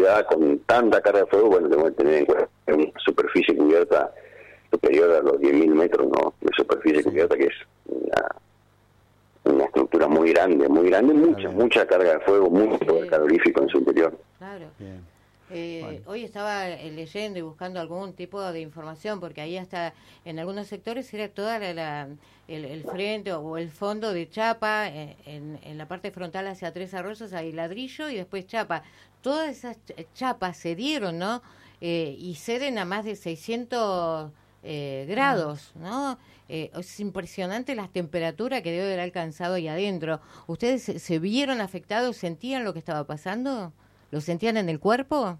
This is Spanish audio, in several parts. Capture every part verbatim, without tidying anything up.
ciudad con tanta carga de fuego, bueno, tenemos que tener en cuenta una superficie cubierta superior a los diez mil metros, ¿no? De superficie sí. cubierta, que es una, una estructura muy grande, muy grande, mucha, mucha carga de fuego, mucho poder sí. calorífico en su interior. Claro. Bien. Eh, bueno. Hoy estaba leyendo y buscando algún tipo de información, porque ahí hasta en algunos sectores era toda la, la el, el frente o el fondo de chapa, en, en, en la parte frontal hacia Tres Arroyos hay ladrillo y después chapa. Todas esas chapas se dieron, ¿no? Eh, y ceden a más de seiscientos eh, grados, ¿no? Eh, es impresionante las temperaturas que debe haber alcanzado ahí adentro. ¿Ustedes se, se vieron afectados, sentían lo que estaba pasando? ¿Lo sentían en el cuerpo?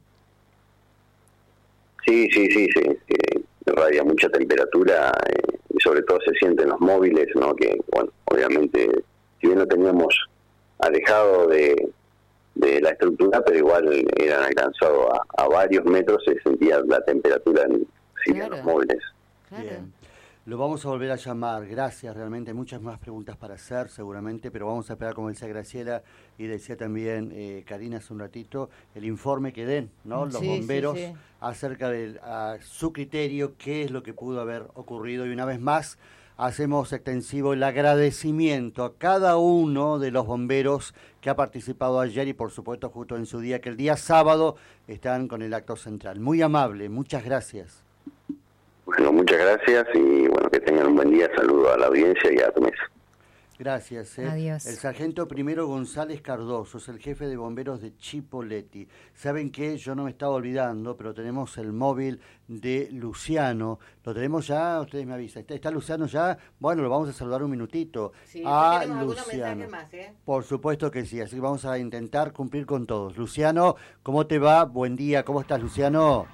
Sí, sí, sí, sí. Eh, irradia mucha temperatura eh, y sobre todo se sienten los móviles, ¿no? Que, bueno, obviamente, si bien lo teníamos alejado de, de la estructura, pero igual eran alcanzados a, a varios metros, se sentía la temperatura en, sí, claro. en los móviles. Claro. Bien. Lo vamos a volver a llamar, gracias, realmente hay muchas más preguntas para hacer seguramente, pero vamos a esperar, como decía Graciela y decía también eh, Karina hace un ratito, el informe que den, ¿no? Los sí, bomberos sí, sí. acerca de a su criterio, qué es lo que pudo haber ocurrido, y una vez más hacemos extensivo el agradecimiento a cada uno de los bomberos que ha participado ayer y por supuesto justo en su día, que el día sábado están con el acto central. Muy amable, muchas gracias. Bueno, muchas gracias y bueno, que tengan un buen día. Saludo a la audiencia y a tu mesa. Gracias. Eh. Adiós. El sargento primero González Cardoso es el jefe de bomberos de Chipoleti. ¿Saben qué? Yo no me estaba olvidando, pero tenemos el móvil de Luciano. ¿Lo tenemos ya? Ustedes me avisan. ¿Está, está Luciano ya? Bueno, lo vamos a saludar un minutito. Sí, a tenemos algunos Luciano. mensajes más, ¿eh? Por supuesto que sí, así que vamos a intentar cumplir con todos. Luciano, ¿cómo te va? Buen día. ¿Cómo estás, Luciano?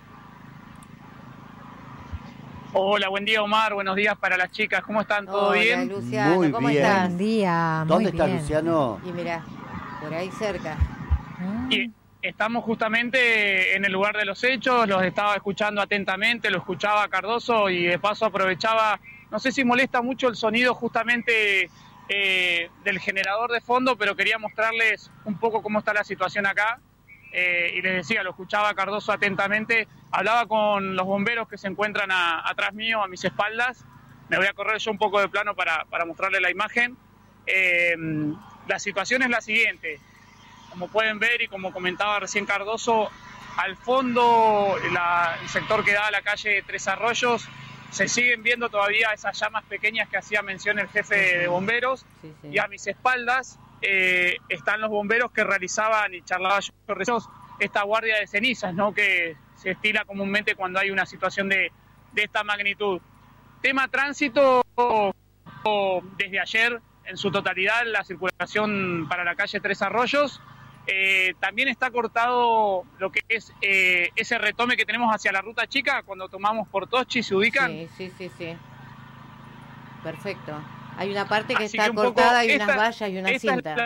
Hola, buen día Omar, buenos días para las chicas, ¿cómo están? ¿Todo Hola, bien? Luciano, muy ¿cómo bien. estás? Buen día, ¿Dónde muy está bien. Luciano? Y mirá, por ahí cerca. Y estamos justamente en el lugar de los hechos, los estaba escuchando atentamente, lo escuchaba Cardoso y de paso aprovechaba, no sé si molesta mucho el sonido justamente eh, del generador de fondo, pero quería mostrarles un poco cómo está la situación acá. Eh, y les decía, lo escuchaba Cardoso atentamente, hablaba con los bomberos que se encuentran a, atrás mío, a mis espaldas. Me voy a correr yo un poco de plano para, para mostrarles la imagen. Eh, la situación es la siguiente, como pueden ver y como comentaba recién Cardoso, al fondo, la, el sector que da a la calle Tres Arroyos, se siguen viendo todavía esas llamas pequeñas que hacía mención el jefe de bomberos, sí, sí. Y a mis espaldas Eh, están los bomberos que realizaban, y charlaba yo esta guardia de cenizas, ¿no? Que se estila comúnmente cuando hay una situación de, de esta magnitud. Tema tránsito, desde ayer en su totalidad la circulación para la calle Tres Arroyos, eh, también está cortado lo que es eh, ese retome que tenemos hacia la ruta chica cuando tomamos por Toschi, ¿se ubican? Sí, sí, sí, sí. Perfecto. Hay una parte que Así está que cortada, hay esta, unas vallas y una cinta. Es la...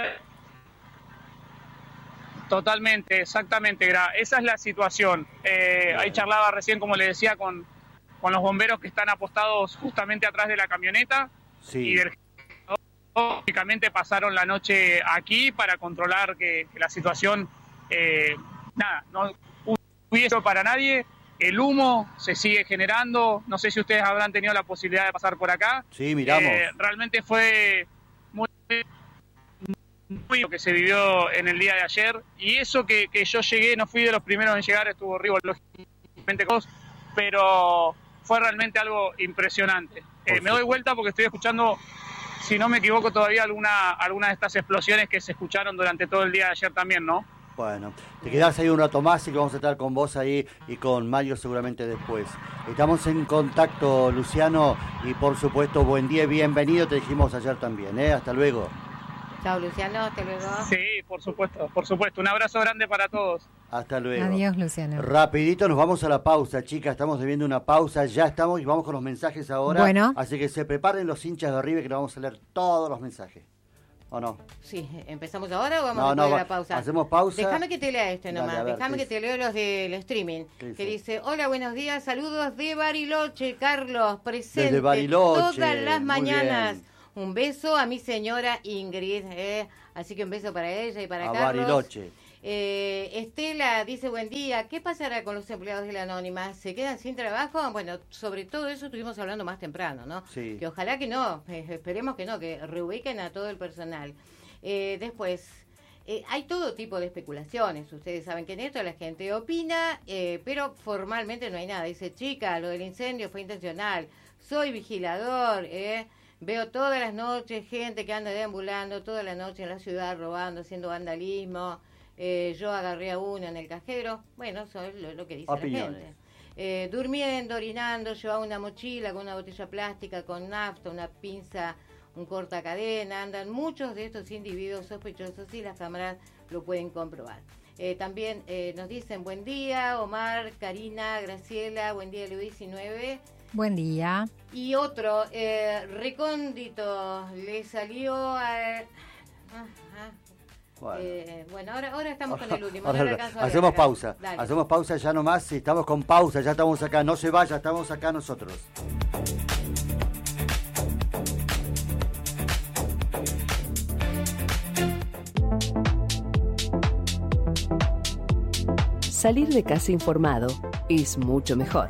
Totalmente, exactamente, Gra. Esa es la situación. Eh, ahí charlaba recién, como le decía, con, con los bomberos que están apostados justamente atrás de la camioneta. Sí. Y del... lógicamente pasaron la noche aquí para controlar que, que la situación, eh, nada, no hubiese para nadie. El humo se sigue generando, no sé si ustedes habrán tenido la posibilidad de pasar por acá. Sí, miramos. Eh, realmente fue muy, muy lo que se vivió en el día de ayer, y eso que, que yo llegué, no fui de los primeros en llegar, estuvo horrible, lógicamente, pero fue realmente algo impresionante. Eh, me doy vuelta porque estoy escuchando, si no me equivoco todavía, alguna, alguna de estas explosiones que se escucharon durante todo el día de ayer también, ¿no? Bueno, te quedás ahí un rato más y que vamos a estar con vos ahí y con Mario seguramente después. Estamos en contacto, Luciano, y por supuesto, buen día y bienvenido, te dijimos ayer también, ¿eh? Hasta luego. Chao, Luciano, hasta luego. Sí, por supuesto, por supuesto. Un abrazo grande para todos. Hasta luego. Adiós, Luciano. Rapidito nos vamos a la pausa, chicas, estamos debiendo una pausa, ya estamos y vamos con los mensajes ahora. Bueno. Así que se preparen los hinchas de arriba que nos vamos a leer todos los mensajes. ¿O no? Sí, ¿empezamos ahora o vamos no, a no, poner la pausa? Hacemos pausa. Déjame que te lea este nomás, Dale, ver, déjame que te lea los del streaming. Que dice, hola, buenos días, saludos de Bariloche, Carlos, presente Desde Bariloche, todas las muy mañanas. bien. Un beso a mi señora Ingrid, eh. Así que un beso para ella y para a Carlos. Bariloche. Eh, Estela dice, buen día, ¿qué pasará con los empleados de la Anónima? ¿Se quedan sin trabajo? Bueno, sobre todo eso estuvimos hablando más temprano, ¿no? Sí. Que ojalá que no, eh, esperemos que no, que reubiquen a todo el personal. Eh, después, eh, hay todo tipo de especulaciones, ustedes saben que en esto la gente opina, eh, pero formalmente no hay nada. Dice, chica, lo del incendio fue intencional, soy vigilador, eh, veo todas las noches gente que anda deambulando toda la noche en la ciudad, robando, haciendo vandalismo. Eh, yo agarré a uno en el cajero. Bueno, eso es lo, lo que dice Opiniones. la gente. Eh, durmiendo, orinando, llevaba una mochila con una botella plástica, con nafta, una pinza, un cortacadena. Andan muchos de estos individuos sospechosos y las cámaras lo pueden comprobar. Eh, también eh, nos dicen buen día, Omar, Karina, Graciela, buen día, Luis diecinueve. Buen día. Y otro, eh, recóndito, le salió a... Ah, ah. Bueno. Eh, bueno, ahora, ahora estamos con el último. Ahora, ahora, hacemos pausa. Dale. Hacemos pausa ya nomás. Si estamos con pausa, ya estamos acá. No se vaya, estamos acá nosotros. Salir de casa informado es mucho mejor.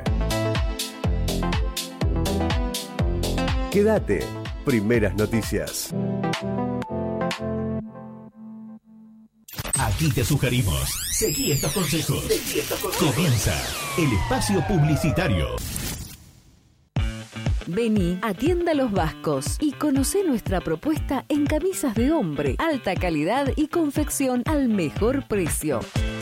Quédate. Primeras noticias. Aquí te sugerimos, seguí estos consejos. Seguí estos consejos. Comienza el espacio publicitario. Vení a Tienda Los Vascos y conocé nuestra propuesta en camisas de hombre, alta calidad y confección al mejor precio.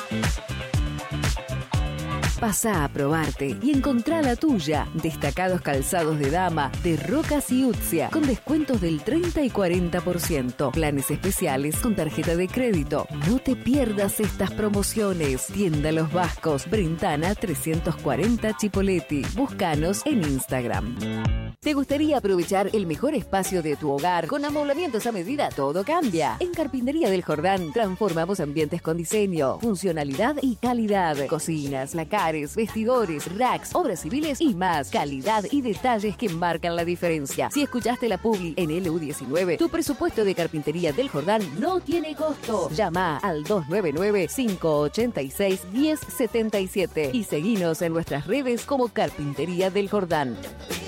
Pasá a probarte y encontrá la tuya. Destacados calzados de dama, de Rocas y Utzia, con descuentos del treinta y cuarenta por ciento. Planes especiales con tarjeta de crédito. No te pierdas estas promociones. Tienda Los Vascos, Brentana trescientos cuarenta Chipoleti. Búscanos en Instagram. ¿Te gustaría aprovechar el mejor espacio de tu hogar con amoblamientos a medida? Todo cambia. En Carpintería del Jordán transformamos ambientes con diseño, funcionalidad y calidad. Cocinas, lacares, vestidores, racks, obras civiles y más. Calidad y detalles que marcan la diferencia. Si escuchaste la publi en L U diecinueve, tu presupuesto de Carpintería del Jordán no tiene costo. Llama al dos nueve nueve, cinco ocho seis, uno cero siete siete y seguinos en nuestras redes como Carpintería del Jordán.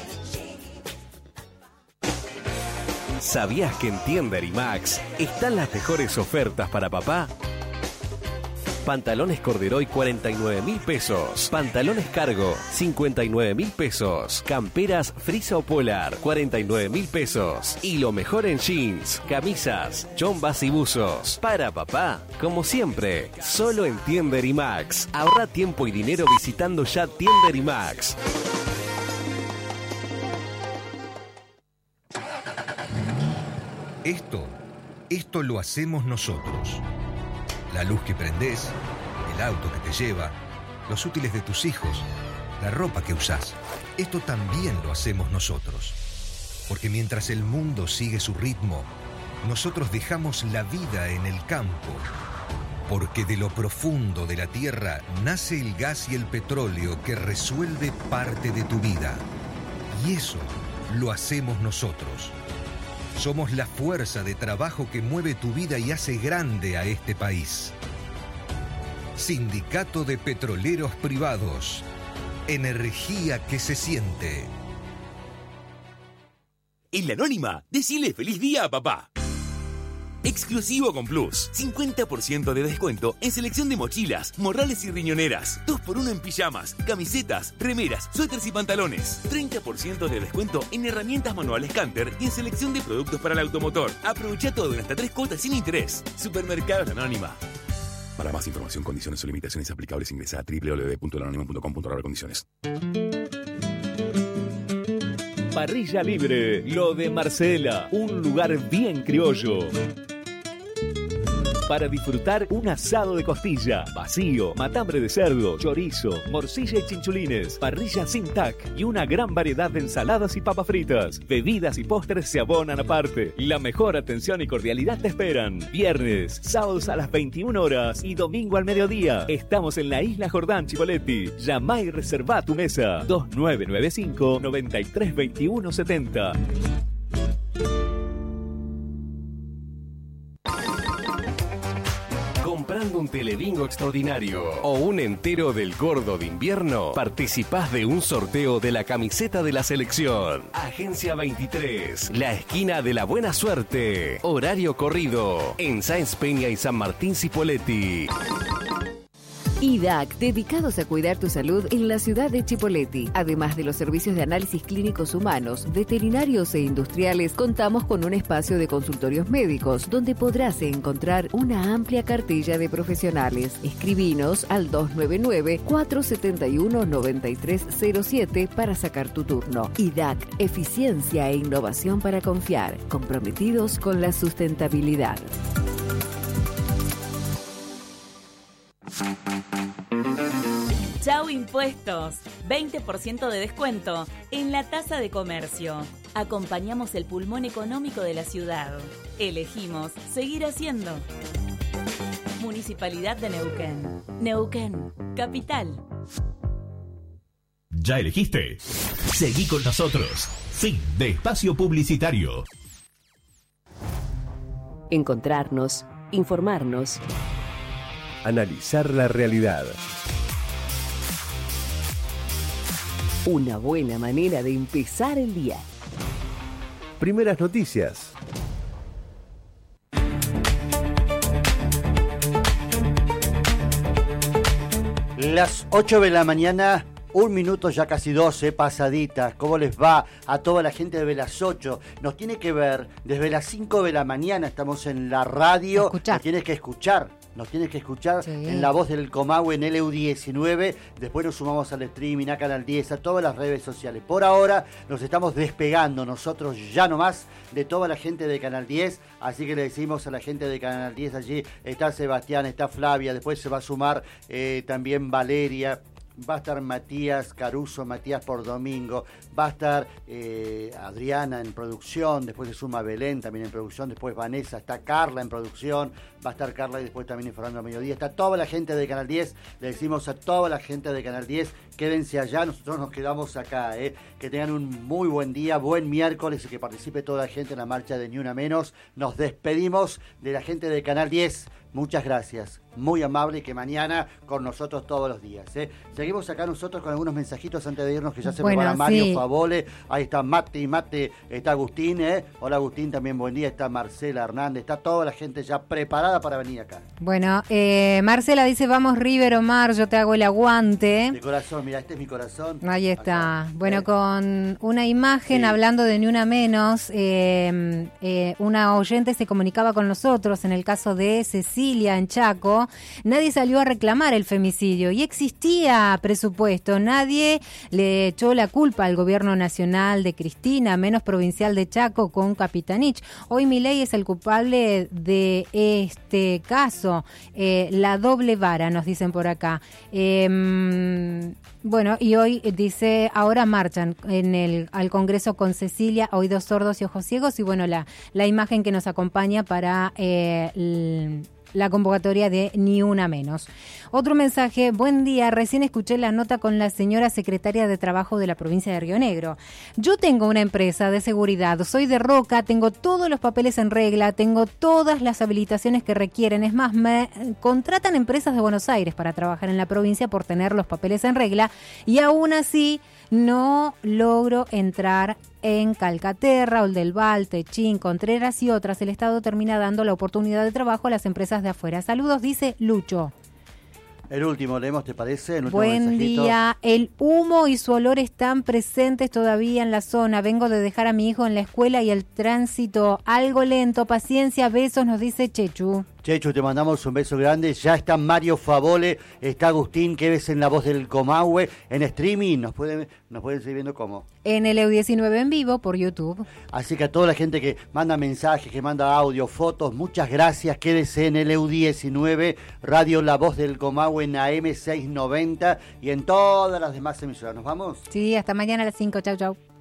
¿Sabías que en Tienda Erimax están las mejores ofertas para papá? Pantalones Corderoy cuarenta y nueve mil pesos. Pantalones Cargo cincuenta y nueve mil pesos. Camperas Frisa o Polar cuarenta y nueve mil pesos. Y lo mejor en jeans, camisas, chombas y buzos. Para papá, como siempre, solo en Tienda Erimax. Ahorra tiempo y dinero visitando ya Tienda Erimax. Esto, esto lo hacemos nosotros. La luz que prendés, el auto que te lleva, los útiles de tus hijos, la ropa que usás. Esto también lo hacemos nosotros. Porque mientras el mundo sigue su ritmo, nosotros dejamos la vida en el campo. Porque de lo profundo de la tierra nace el gas y el petróleo que resuelve parte de tu vida. Y eso lo hacemos nosotros. Somos la fuerza de trabajo que mueve tu vida y hace grande a este país. Sindicato de Petroleros Privados. Energía que se siente. En La Anónima, decile feliz día a papá. Exclusivo con Plus. cincuenta por ciento de descuento en selección de mochilas, morrales y riñoneras. dos por uno en pijamas, camisetas, remeras, suéteres y pantalones. treinta por ciento de descuento en herramientas manuales Canter y en selección de productos para el automotor. Aprovecha todo en hasta tres cuotas sin interés. Supermercados La Anónima. Para más información, condiciones o limitaciones aplicables, ingresa a doble u doble u doble u punto la anónima punto com punto a r condiciones. Parrilla Libre, lo de Marcela, un lugar bien criollo. Para disfrutar un asado de costilla, vacío, matambre de cerdo, chorizo, morcilla y chinchulines, parrilla sin tac y una gran variedad de ensaladas y papas fritas. Bebidas y postres se abonan aparte. La mejor atención y cordialidad te esperan. Viernes, sábados a las veintiuna horas y domingo al mediodía. Estamos en la Isla Jordán, Chipoleti. Llama y reserva tu mesa. dos nueve nueve cinco, nueve tres dos uno siete cero. Comprando un un telebingo extraordinario o un entero del gordo de invierno, participás de un sorteo de la camiseta de la selección. Agencia veintitrés, la esquina de la buena suerte. Horario corrido en Sáenz Peña y San Martín Cipolletti. I D A C, dedicados a cuidar tu salud en la ciudad de Chipolletti. Además de los servicios de análisis clínicos humanos, veterinarios e industriales, contamos con un espacio de consultorios médicos, donde podrás encontrar una amplia cartilla de profesionales. Escribinos al dos nueve nueve, cuatro siete uno, nueve tres cero siete para sacar tu turno. I D A C, eficiencia e innovación para confiar, comprometidos con la sustentabilidad. Chau Impuestos, veinte por ciento de descuento en la tasa de comercio. Acompañamos el pulmón económico de la ciudad. Elegimos seguir haciendo. Municipalidad de Neuquén. Neuquén, capital. ¿Ya elegiste? Seguí con nosotros. Fin de espacio publicitario. Encontrarnos, informarnos. Analizar la realidad. Una buena manera de empezar el día. Primeras noticias. Las ocho de la mañana, un minuto ya casi doce, pasaditas. ¿Cómo les va a toda la gente de las ocho? Nos tiene que ver desde las cinco de la mañana, estamos en la radio. Escuchar. Nos tienes que escuchar. Nos tienes que escuchar sí. en La Voz del Comahue, en L U diecinueve. Después nos sumamos al streaming, a Canal diez, a todas las redes sociales. Por ahora nos estamos despegando nosotros ya nomás de toda la gente de Canal diez. Así que le decimos a la gente de Canal diez allí, está Sebastián, está Flavia, después se va a sumar eh, también Valeria. Va a estar Matías Caruso, Matías por domingo, va a estar eh, Adriana en producción, después se suma Belén también en producción, después Vanessa, está Carla en producción, va a estar Carla y después también informando a mediodía, está toda la gente de Canal diez, le decimos a toda la gente de Canal diez, quédense allá, nosotros nos quedamos acá, eh, que tengan un muy buen día, buen miércoles y que participe toda la gente en la marcha de Ni Una Menos. Nos despedimos de la gente de Canal diez. Muchas gracias, muy amable, que mañana con nosotros todos los días. ¿eh? Seguimos acá nosotros con algunos mensajitos antes de irnos, que ya se bueno, me van a Mario sí. Favole, ahí está Mate, Mate, está Agustín, ¿eh? Hola Agustín, también buen día, está Marcela Hernández, está toda la gente ya preparada para venir acá. Bueno, eh, Marcela dice, vamos River Omar, yo te hago el aguante. De corazón, mira, este es mi corazón. Ahí está. Acá. Bueno, ¿Eh? con una imagen, Sí. hablando de Ni Una Menos, eh, eh, una oyente se comunicaba con nosotros en el caso de Cecilia en Chaco. Nadie salió a reclamar el femicidio y existía presupuesto. Nadie le echó la culpa al gobierno nacional de Cristina, menos provincial de Chaco con Capitanich. Hoy Milei es el culpable de este caso. Eh, la doble vara, nos dicen por acá. Eh, Bueno, y hoy dice, ahora marchan en el al Congreso con Cecilia, oídos sordos y ojos ciegos, y bueno, la, la imagen que nos acompaña para eh, l, la convocatoria de Ni Una Menos. Otro mensaje, buen día, recién escuché la nota con la señora secretaria de Trabajo de la provincia de Río Negro. Yo tengo una empresa de seguridad, soy de Roca, tengo todos los papeles en regla, tengo todas las habilitaciones que requieren, es más, me contratan empresas de Buenos Aires para trabajar en la provincia por tener los papeles en regla, y aún así no logro entrar en Calcaterra, Oldelval, Techín, Contreras y otras. El Estado termina dando la oportunidad de trabajo a las empresas de afuera. Saludos, dice Lucho. El último, leemos, ¿te parece? El último Buen mensajito. día. El humo y su olor están presentes todavía en la zona. Vengo de dejar a mi hijo en la escuela y el tránsito algo lento. Paciencia, besos, nos dice Chechu. Chechu, te mandamos un beso grande. Ya está Mario Favole, está Agustín, que ves en La Voz del Comahue, en streaming. Nos pueden, nos pueden seguir viendo cómo. En el E U diecinueve en vivo por YouTube. Así que a toda la gente que manda mensajes, que manda audio, fotos, muchas gracias. Quédese en el E U diecinueve, Radio La Voz del Comahue en A M seiscientos noventa y en todas las demás emisoras. ¿Nos vamos? Sí, hasta mañana a las cinco. Chau, chau.